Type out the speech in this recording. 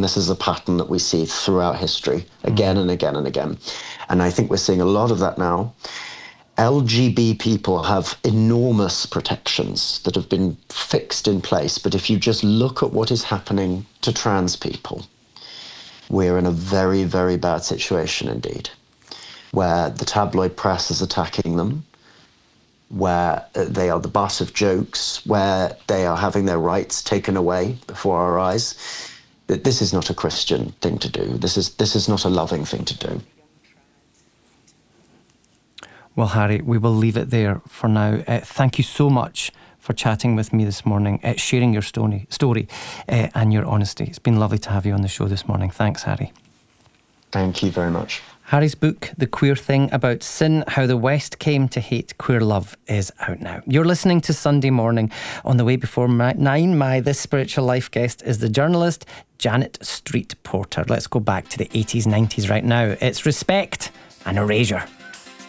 And this is a pattern that we see throughout history, again and again and again. And I think we're seeing a lot of that now. LGB people have enormous protections that have been fixed in place. But if you just look at what is happening to trans people, we're in a very, very bad situation indeed, where the tabloid press is attacking them, where they are the butt of jokes, where they are having their rights taken away before our eyes. This is not a Christian thing to do. This is not a loving thing to do. Well, Harry, we will leave it there for now. Thank you so much for chatting with me this morning, sharing your story and your honesty. It's been lovely to have you on the show this morning. Thanks, Harry. Thank you very much. Harry's book, The Queer Thing About Sin, How the West Came to Hate Queer Love, is out now. You're listening to Sunday Morning. On the way before 9, my This Spiritual Life guest is the journalist Janet Street Porter. Let's go back to the 80s, 90s right now. It's Respect and Erasure.